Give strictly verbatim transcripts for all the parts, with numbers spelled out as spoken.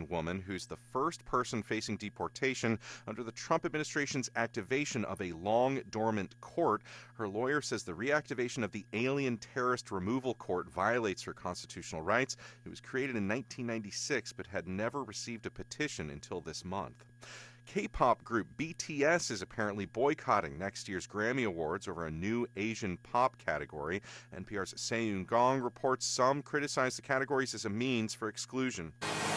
woman who's the first person facing deportation under the Trump administration's activation of a long dormant court. Her lawyer says the reactivation of the Alien Terrorist Removal Court violates her constitutional rights. It was created in nineteen ninety-six but had never received a petition until this month. K-pop group B T S is apparently boycotting next year's Grammy Awards over a new Asian pop category. N P R's Seung Gong reports some criticize the categories as a means for exclusion.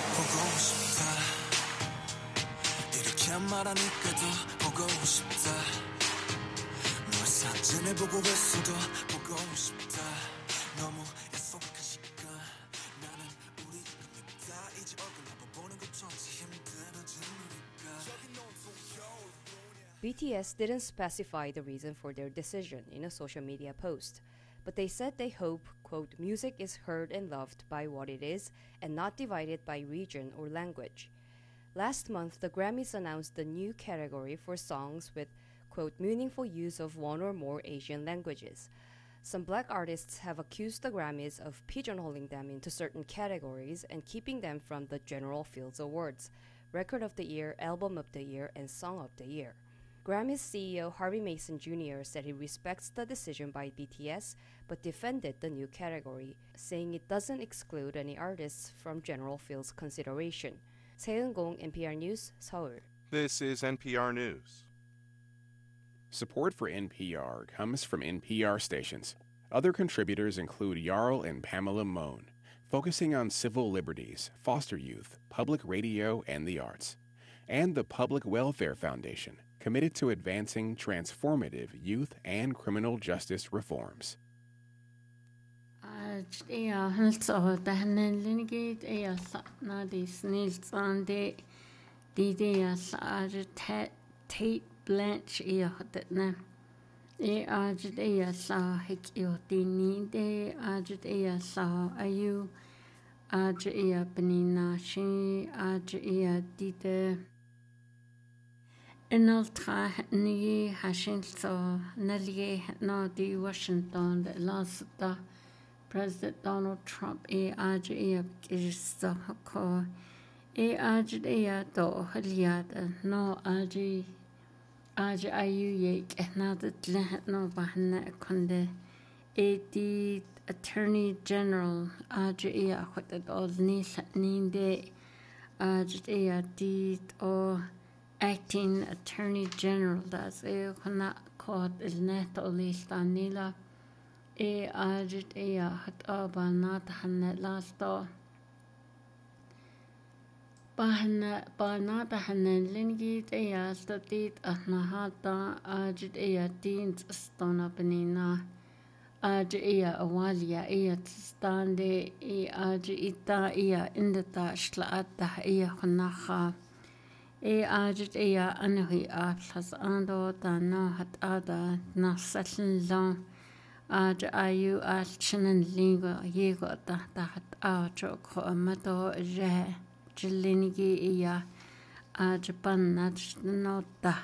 B T S didn't specify the reason for their decision in a social media post, but they said they hope, quote, music is heard and loved by what it is and not divided by region or language. Last month, the Grammys announced the new category for songs with, quote, meaningful use of one or more Asian languages. Some black artists have accused the Grammys of pigeonholing them into certain categories and keeping them from the general Fields Awards, Record of the Year, Album of the Year, and Song of the Year. Grammys C E O Harvey Mason Junior said he respects the decision by B T S, but defended the new category, saying it doesn't exclude any artists from general fields consideration. Seung Gong, N P R News, Seoul. This is N P R News. Support for N P R comes from N P R stations. Other contributors include Jarl and Pamela Mohn, focusing on civil liberties, foster youth, public radio, and the arts. And the Public Welfare Foundation, committed to advancing transformative youth and criminal justice reforms. Tate Blanche Iotna. E Ajit Ea saw Hikiotini de Ajit Ea saw Ayu Ajit Ea Benina Shi Ajit Ea Dide. Inaltra Ni Hashin saw Nellie no di Washington the last President Donald Trump E Ajit Ea Gista Hako E Ajit Ea do Haliad no Ajit Aj ayu yek another no bahna konde a the Attorney General Aj ea what all ni ninde Aj ea did or Acting Attorney General das e kona called is net olistanila e Aj ea hat aba not hannet last door Bahna Bana Bahanan Lingit Ea Statit Ahnahata Ajit Ea Deans Stona Benina Aj Ea Awalia Ea Stande E Aj Ita Ea Indata Shlaata Ea Honaha E Ajit Ea Anuhi Atlas Ando Dana Hat Ada Nasatin Long Aj Ayu Alchinan Lingo Yego Data Hat Ajo Amato Je Jilinigi iya a Japan nota.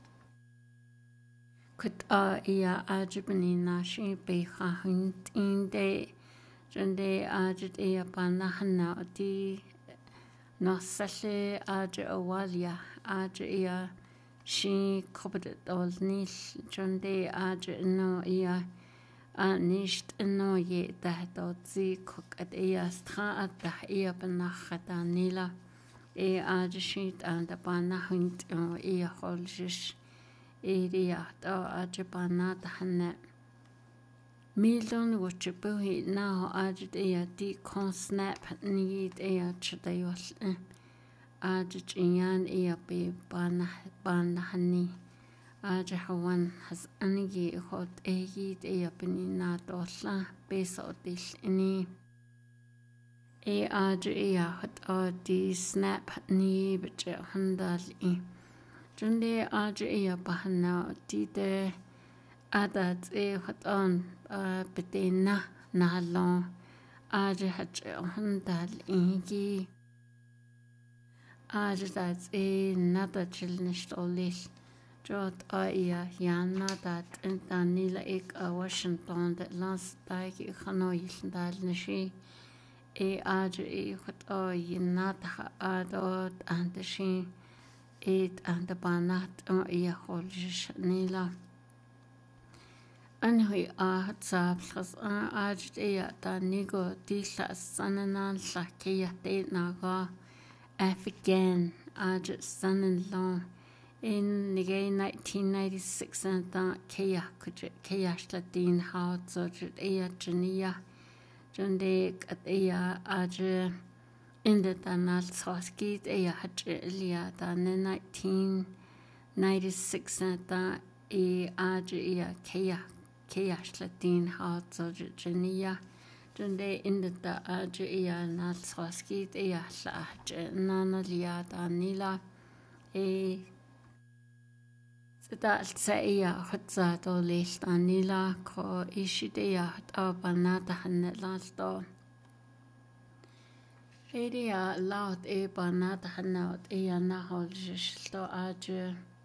Could a iya a Japani nashi be hahint in day. Jande ajit iya panahana di no sashe aj awalia aj iya she covered all nish Jande aj no iya a nicht no ye that dot zi cook at ea stra at the ea banachata nila e a sheet and the banahint e holjish e rea to a japanat hanne Milton which buhi now ajit ea di con snap need ea chadayos ajit ian ea be ban banahani Ajahawan has anigi hot egid ea penina dosla beso dish ini e aj ea hot o di snap ni biche handal i junde aj ea bahana di de adat e hot on bedena nalon aj hat handal igi aj dat e nada chilnish olish Jot Aya Yana that and Danila ik a Washington that last day Hanoy Dal Nishi e aja e hot o yinata adot and the she it and the banat o e holish nila anhui a tsab khas a aj e ta nigo tila sananan lakia te naga Afghan aj sanan in nineteen ninety-six and that Kaya could Kaya Latin how so Ea Genia Junde at Ea Aja in the Danal Soskit Ea Hajilia than in nineteen ninety-six and that E Aja Ea Kaya Kaya Latin how so Genia Junde in the Aja Ea Nal Soskit Ea Laj Nanalia Danila E Sida altsaiya hutsa do leist anila ko ishideya abanata hanelado. Edia laut e banata hanot e na holjisto aje